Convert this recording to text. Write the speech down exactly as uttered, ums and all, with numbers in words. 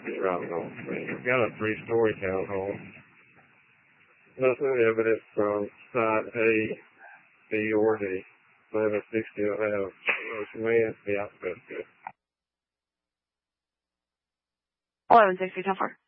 driving on the scene. We've got a three-story townhome. Nothing evident from side A, B, or D. eleven sixty will have those commands be output. eleven sixty, ten four.